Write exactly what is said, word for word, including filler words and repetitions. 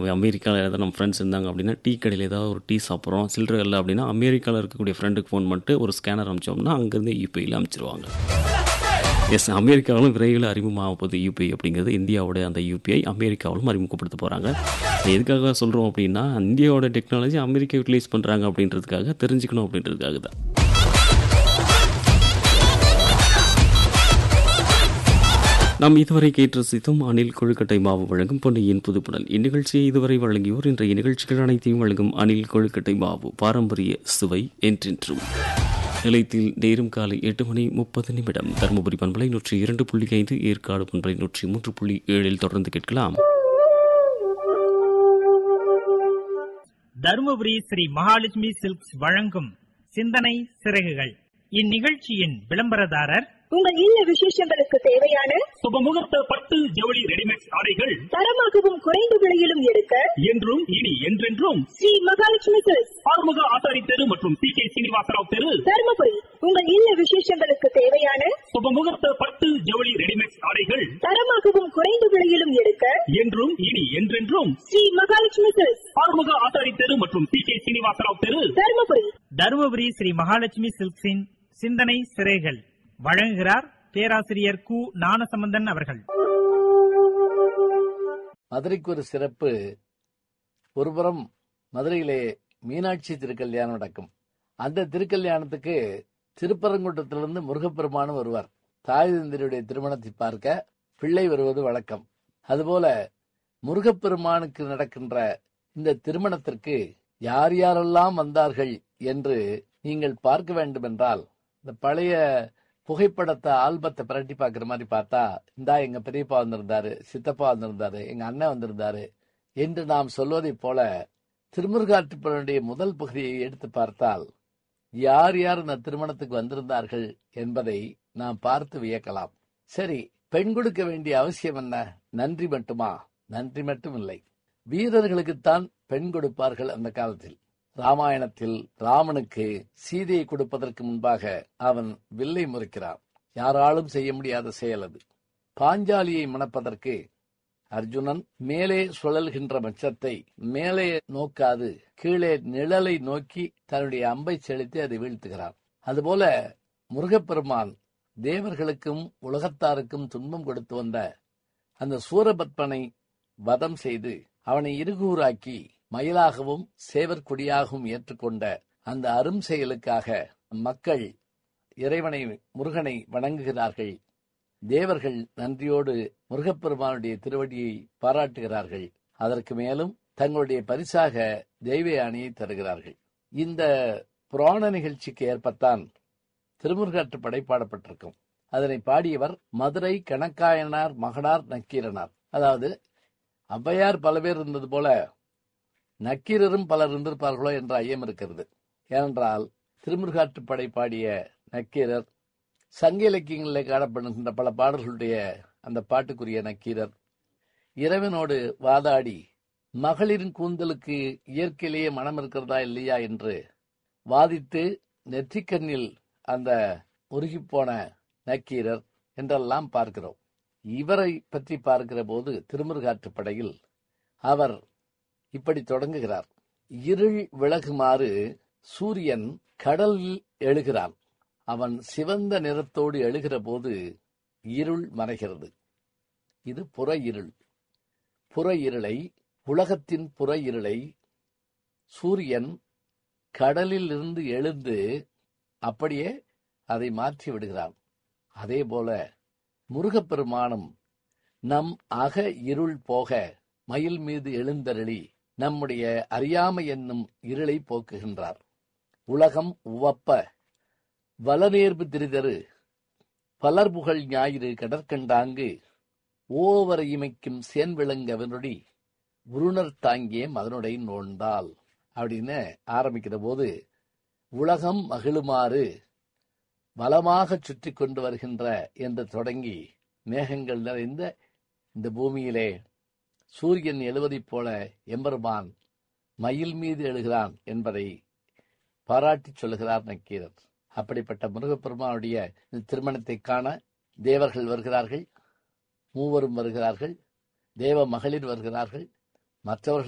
அமெரிக்காவில் ஏதாவது நம்ம ஃப்ரெண்ட்ஸ் இருந்தாங்க அப்படின்னா டீ கடையில் ஏதாவது ஒரு டீ சாப்பிட்றோம், சில்லறை இல்லை அப்படின்னா அமெரிக்காவில் இருக்கக்கூடிய ஃப்ரெண்டுக்கு ஃபோன் பண்ணிட்டு ஒரு ஸ்கேனர் அனுப்பிச்சோம்னா அங்கேருந்து யூபிஐயில் அனுப்பிச்சிருவாங்க. எஸ், அமெரிக்காவிலும் விரைவில் அறிமுகமாக போகுது யூபிஐ அப்படிங்கிறது. இந்தியாவோட அந்த யூபிஐ அமெரிக்காவிலும் அறிமுகப்படுத்த போகிறாங்க. எதுக்காக சொல்கிறோம் அப்படின்னா, இந்தியாவோட டெக்னாலஜி அமெரிக்கா யூட்டிலைஸ் பண்ணுறாங்க அப்படின்றதுக்காக தெரிஞ்சுக்கணும் அப்படின்றதுக்காக தான். நாம் இதுவரை கேட்டு ரசித்தும் அணில் கொழுக்கட்டை மாவு வழங்கும் பொன்னியின் புதுப்புடல். இந்நிகழ்ச்சியை இதுவரை வழங்கியோர் இன்றைய நிகழ்ச்சிகள் அனைத்தையும் வழங்கும் அணில் கொழுக்கட்டை மாவு, பாரம்பரிய சுவை என்றென்றும். நிலையத்தில் நேரும் காலை எட்டு மணி முப்பது நிமிடம். தருமபுரி பண்பலை நூற்றி இரண்டு புள்ளி ஐந்து, ஏற்காடு பண்பலை நூற்றி மூன்று புள்ளி ஏழில் தொடர்ந்து கேட்கலாம். தருமபுரி ஸ்ரீ மகாலட்சுமி சில்க்ஸ் வழங்கும் சிந்தனை சிறகுகள். இந்நிகழ்ச்சியின் விளம்பரதாரர் உங்கள் இல்ல விசேஷங்களுக்கு தேவையான சுபமுகூர்த்த பட்டு ஜவுளி ரெடிமேட் ஆடைகள் தரமாகவும் குறைந்த விலையிலும் எடுக்க என்றும் இனி என்றென்றும் ஸ்ரீ மகாலட்சுமி சில்க்ஸ், ஆறுமுக ஆசாரி தெரு மற்றும் சி கே சீனிவாசராவ் தெரு, தருமபுரி. உங்கள் இல்ல விசேஷங்களுக்கு தேவையான சுபமுகூர்த்த பட்டு ஜவுளி ரெடிமேட் ஆடைகள் தரமாகவும் குறைந்த விலையிலும் எடுக்க என்றும் இனி என்றென்றும் ஸ்ரீ மகாலட்சுமி சில்க்ஸ், ஆறுமுக ஆசாரி தெரு மற்றும் சி கே சீனிவாசராவ் தெரு, தருமபுரி. தருமபுரி ஸ்ரீ மகாலட்சுமி சில்க்ஸின் சிந்தனை சிறைகள் வழங்குகிறார் பேராசிரியர் கு ஞானசம்பந்தன் அவர்கள். மதுரைக்கு ஒரு சிறப்பு. ஒருபுறம் மதுரையிலே மீனாட்சி திருக்கல்யாணம் நடக்கும். அந்த திருக்கல்யாணத்துக்கு திருப்பரங்குன்றத்திலிருந்து முருகப்பெருமானும் வருவார். தாய் தந்தையருடைய திருமணத்தை பார்க்க பிள்ளை வருவது வழக்கம். அதுபோல முருகப்பெருமானுக்கு நடக்கின்ற இந்த திருமணத்திற்கு யார் யாரெல்லாம் வந்தார்கள் என்று நீங்கள் பார்க்க வேண்டும் என்றால், இந்த பழைய புகைப்படத்தை ஆல்பத்தை பிரட்டி பார்க்குற மாதிரி பார்த்தா, இந்தா எங்க பெரியப்பா வந்திருந்தாரு, சித்தப்பா வந்திருந்தாரு, எங்க அண்ணன் வந்திருந்தாரு என்று நாம் சொல்வதை போல திருமுருகாற்றுப்பனுடைய முதல் பகுதியை எடுத்து பார்த்தால் யார் யார் இந்த திருமணத்துக்கு வந்திருந்தார்கள் என்பதை நாம் பார்த்து வியக்கலாம். சரி, பெண் கொடுக்க வேண்டிய அவசியம் என்ன? நன்றி மட்டுமா? நன்றி மட்டும் இல்லை, வீரர்களுக்குத்தான் பெண் கொடுப்பார்கள் அந்த காலத்தில். ராமாயணத்தில் ராமனுக்கு சீதையை கொடுப்பதற்கு முன்பாக அவன் வில்லை முறிக்கிறான். யாராலும் செய்ய முடியாத செயல் அது. பாஞ்சாலியை மணப்பதற்கு அர்ஜுனன் மேலே சுழல்கின்ற மச்சத்தை மேலே நோக்காது கீழே நிழலை நோக்கி தன்னுடைய அம்பை செலுத்தி அதை வீழ்த்துகிறான். அதுபோல முருகப்பெருமான் தேவர்களுக்கும் உலகத்தாருக்கும் துன்பம் கொடுத்து வந்த அந்த சூரபத்மனை வதம் செய்து அவனை இருகூறாக்கி மயிலாகவும் சேவற்கொடியாகவும் ஏற்றுக்கொண்ட அந்த அரும் செயலுக்காக மக்கள் இறைவனை முருகனை வணங்குகிறார்கள். தேவர்கள் நன்றியோடு முருகப்பெருமானுடைய திருவடியை பாராட்டுகிறார்கள். அதற்கு மேலும் தங்களுடைய பரிசாக தெய்வ யானையை தருகிறார்கள். இந்த புராண நிகழ்ச்சிக்கு ஏற்பத்தான் திருமுருகாற்றுப்படை பாடப்பட்டிருக்கும். அதனை பாடியவர் மதுரை கணக்காயனார் மகனார் நக்கீரனார். அதாவது ஔவையார் பல பேர் இருந்தது போல நக்கீரரும் பலர் இருந்திருப்பார்களோ என்ற ஐயம் இருக்கிறது. ஏனென்றால் திருமுருகாற்றுப்படை பாடிய நக்கீரர், சங்க இலக்கியங்களில் காணப்படுகின்ற பல பாடல்களுடைய அந்த பாட்டுக்குரிய நக்கீரர், இறைவனோடு வாதாடி மகளிரின் கூந்தலுக்கு இயற்கையிலேயே மனம் இருக்கிறதா இல்லையா என்று வாதித்து நெற்றிக்கண்ணில் அந்த உருகிப்போன நக்கீரர் என்றெல்லாம் பார்க்கிறோம். இவரை பற்றி பார்க்கிற போது திருமுருகாற்றுப்படையில் அவர் இப்படி தொடங்குகிறார். இருள் விலகுமாறு சூரியன் கடலில் எழுகிறான். அவன் சிவந்த நிறத்தோடு எழுகிற போது இருள் மறைகிறது. இது புற இருள். புற இருளை, உலகத்தின் புற இருளை சூரியன் கடலில் இருந்து எழுந்து அப்படியே அதை மாற்றி விடுகிறான். அதே போல முருகப்பெருமானும் நம் அக இருள் போக மயில் மீது எழுந்தருளி நம்முடைய அறியாமை என்னும் இருளை போக்குகின்றார். உலகம் உவப்ப வளநேர்பு திரிதரு பலர்புகழ் ஞாயிறு கடற்கண்டாங்கு ஓவர இமைக்கும் சேன் விளங்கவனுடி உருணர் தாங்கிய மகனுடைய நோண்டால் அப்படின்னு ஆரம்பிக்கிற போது உலகம் மகிழுமாறு வளமாக சுற்றி கொண்டு வருகின்ற என்று தொடங்கி மேகங்கள் நிறைந்த இந்த பூமியிலே சூரியன் எழுவதைப் போல எம்பெருமான் மயில் மீது எழுகிறான் என்பதை பாராட்டி சொல்லுகிறார் நக்கீரர். அப்படிப்பட்ட முருகப்பெருமானுடைய திருமணத்தை காண தேவர்கள் வருகிறார்கள், மூவரும் வருகிறார்கள், தேவ மகளிர் வருகிறார்கள், மற்றவர்கள்